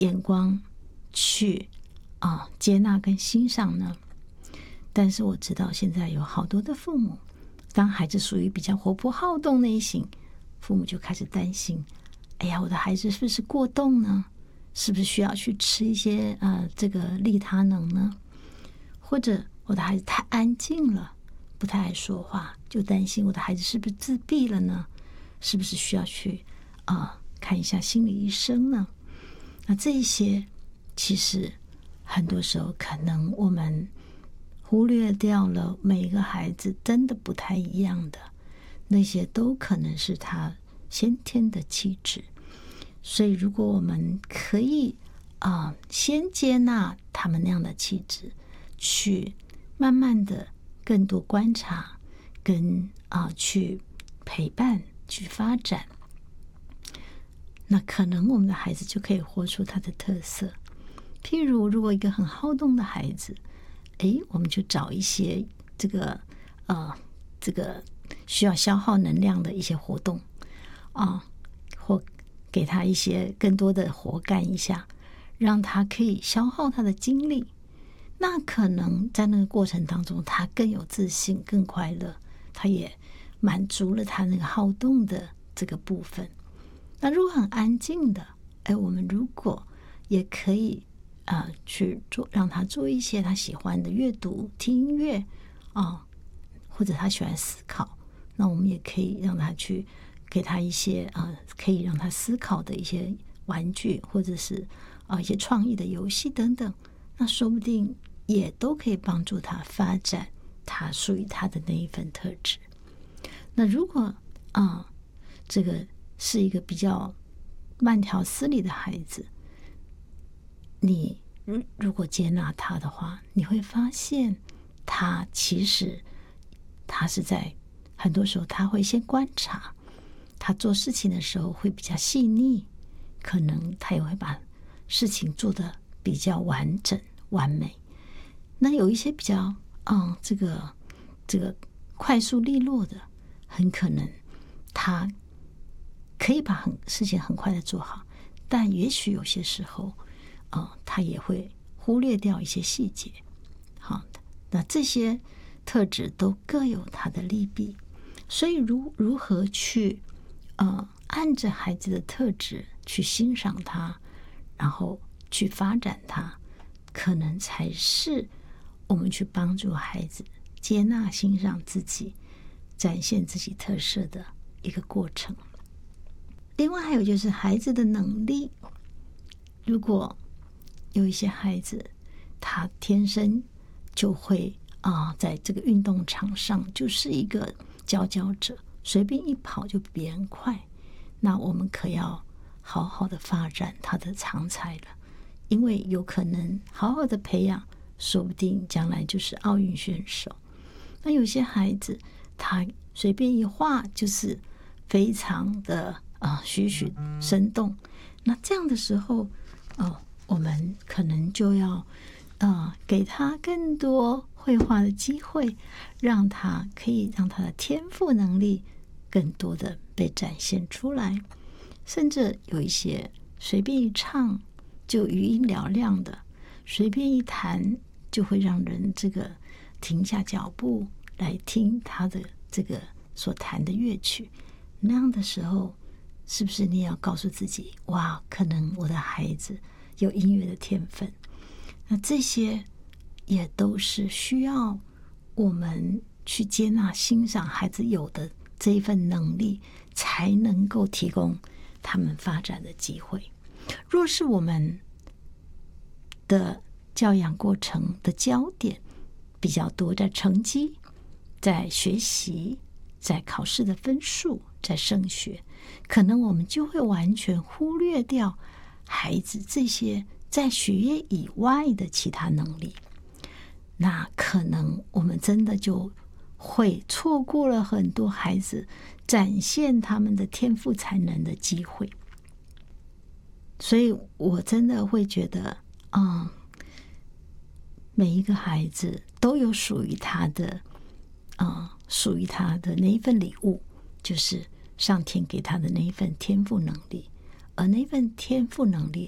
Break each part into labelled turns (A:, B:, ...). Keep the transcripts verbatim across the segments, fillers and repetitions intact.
A: 眼光去啊、接纳跟欣赏呢？但是我知道现在有好多的父母，当孩子属于比较活泼好动那一型，父母就开始担心，哎呀，我的孩子是不是过动呢？是不是需要去吃一些呃这个利他能呢？或者我的孩子太安静了，不太爱说话，就担心我的孩子是不是自闭了呢？是不是需要去啊、呃、看一下心理医生呢？那这一些其实很多时候可能我们忽略掉了每个孩子真的不太一样的，那些都可能是他先天的气质。所以如果我们可以啊、呃、先接纳他们那样的气质，去慢慢的更多观察跟啊、呃、去陪伴去发展，那可能我们的孩子就可以活出他的特色。譬如如果一个很好动的孩子，诶，我们就找一些这个呃这个需要消耗能量的一些活动啊，或给他一些更多的活干一下，让他可以消耗他的精力。那可能在那个过程当中，他更有自信，更快乐，他也满足了他那个好动的这个部分。那如果很安静的，哎，我们如果也可以啊、呃、去做，让他做一些他喜欢的阅读、听音乐啊、呃，或者他喜欢思考，那我们也可以让他去给他一些啊、呃、可以让他思考的一些玩具，或者是啊、呃、一些创意的游戏等等，那说不定也都可以帮助他发展他属于他的那一份特质。那如果啊、呃、这个是一个比较慢条斯理的孩子，你如果接纳他的话，你会发现他其实他是在很多时候他会先观察，他做事情的时候会比较细腻，可能他也会把事情做得比较完整完美。那有一些比较嗯这个这个快速利落的，很可能他可以把很事情很快的做好，但也许有些时候呃，他也会忽略掉一些细节。好，那这些特质都各有它的利弊，所以如如何去呃按着孩子的特质去欣赏他，然后去发展他，可能才是我们去帮助孩子接纳欣赏自己，展现自己特色的一个过程。另外还有就是孩子的能力，如果有一些孩子他天生就会啊、呃，在这个运动场上就是一个佼佼者，随便一跑就比别人快，那我们可要好好的发展他的长才了，因为有可能好好的培养，说不定将来就是奥运选手。那有些孩子他随便一画就是非常的啊、呃、栩栩生动，那这样的时候哦，我们可能就要呃给他更多绘画的机会，让他可以让他的天赋能力更多的被展现出来。甚至有一些随便一唱就余音嘹亮的，随便一弹就会让人这个停下脚步来听他的这个所弹的乐曲。那样的时候，是不是你也要告诉自己，哇，可能我的孩子有音乐的天分？那这些也都是需要我们去接纳欣赏孩子有的这一份能力，才能够提供他们发展的机会。若是我们的教养过程的焦点比较多在成绩，在学习，在考试的分数，在升学，可能我们就会完全忽略掉孩子这些在学业以外的其他能力，那可能我们真的就会错过了很多孩子展现他们的天赋才能的机会。所以我真的会觉得嗯，每一个孩子都有属于他的嗯，属于他的那一份礼物，就是上天给他的那一份天赋能力，而那份天赋能力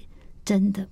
A: 真的